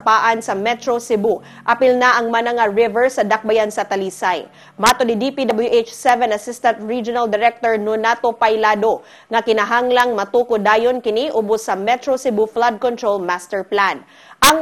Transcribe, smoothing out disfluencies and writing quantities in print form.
paan sa Metro Cebu. Apil na ang Mananga River sa dakbayan sa Talisay. Mato ni DPWH 7 Assistant Regional Director Nonato Pailado nga kinahanglang matuko dayon kini ubos sa Metro Cebu Flood Control Master Plan. Ang